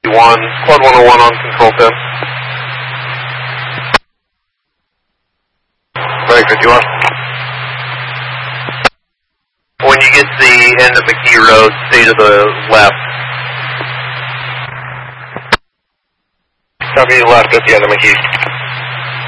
Quad 101 on control 10. Right, 51. When you get to the end of McKee Road, stay to the left. Copy left at the end of McKee.